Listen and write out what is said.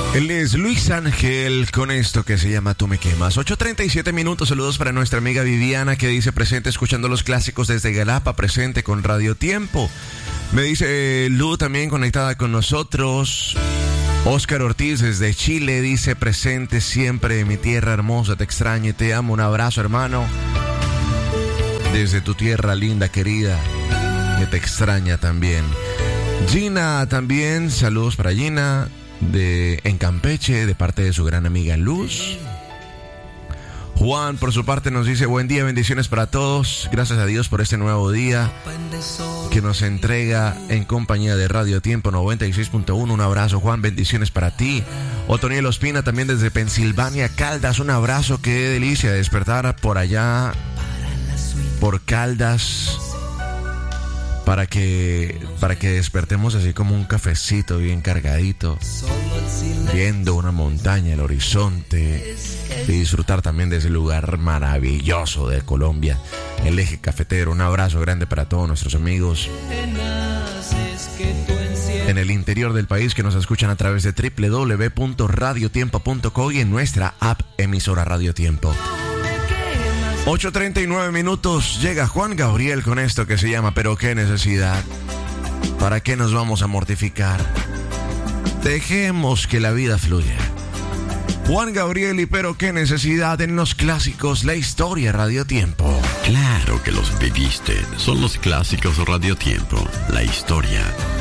Él es Luis Ángel con esto que se llama Tú me quemas. 8:37 minutos. Saludos para nuestra amiga Viviana que dice presente escuchando los clásicos desde Galapa, presente con Radio Tiempo. Me dice Lu también conectada con nosotros. Oscar Ortiz desde Chile dice presente siempre, mi tierra hermosa, te extraño y te amo. Un abrazo, hermano. Desde tu tierra linda, querida, que te extraña también. Gina también, saludos para Gina en Campeche, de parte de su gran amiga Luz. Juan, por su parte, nos dice buen día, bendiciones para todos. Gracias a Dios por este nuevo día que nos entrega en compañía de Radio Tiempo 96.1. Un abrazo, Juan, bendiciones para ti. Otoniel Ospina también desde Pensilvania, Caldas. Un abrazo, qué delicia despertar por allá, por Caldas, para que despertemos así como un cafecito bien cargadito, viendo una montaña, el horizonte, y disfrutar también de ese lugar maravilloso de Colombia, el eje cafetero. Un abrazo grande para todos nuestros amigos en el interior del país que nos escuchan a través de www.radiotiempo.co y en nuestra app emisora Radio Tiempo. 8:39 minutos, llega Juan Gabriel con esto que se llama Pero qué necesidad. ¿Para qué nos vamos a mortificar? Dejemos que la vida fluya. Juan Gabriel y Pero qué necesidad en los clásicos, la historia Radio Tiempo. Claro que los viviste, son los clásicos Radio Tiempo, la historia